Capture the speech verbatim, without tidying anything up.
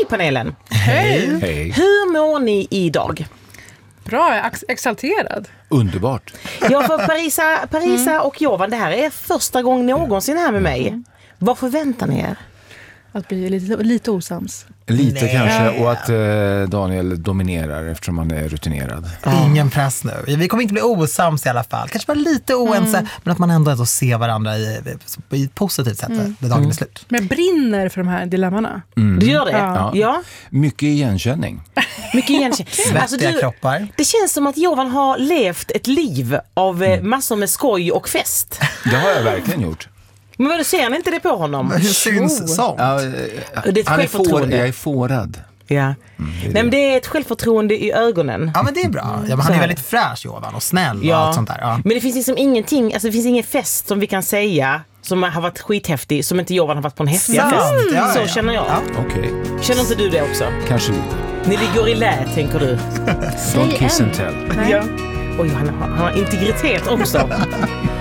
panelen. Hej. Hej. Hur mår ni idag? Bra, jag är ex- exalterad. Underbart. Ja, för Parisa, Parisa mm. och Jovan, det här är första gången någonsin här med mig. Mm. Vad förväntar ni er? Att bli lite, lite osams. Lite Nej. kanske, och att eh, Daniel dominerar eftersom han är rutinerad. Ingen press nu. Vi kommer inte bli osams i alla fall. Kanske bara lite oense, mm. men att man ändå, ändå ser varandra i, i ett positivt sätt mm. när dagen mm. är slut. Men jag brinner för de här dilemmana. Mm. Du gör det? Ja. ja. Mycket igenkänning. Mycket igenkänning. Svettiga alltså, du, kroppar. Det känns som att Jovan har levt ett liv av mm. massor med skoj och fest. Det har jag verkligen gjort. Men vad, ser ni inte det på honom? Hur syns oh. sånt? Ja, det är ett han är självförtroende. får, jag är fårad. Ja. Mm, det, är Nej, men det är ett självförtroende i ögonen. Ja, men det är bra. Ja, men han är väldigt fräsch, Jovan, och snäll ja. och allt sånt där. Ja. Men det finns liksom ingenting, alltså det finns ingen fest som vi kan säga som har varit skithäftig som inte Jovan har varit på en häftig Sant. fest. Ja, så ja. känner jag. Ja. Okej. Okay. Känner inte du det också? Kanske lite. Ni ligger i lä, tänker du? Don't kiss and tell. Ja. Oj, han har, han har integritet också.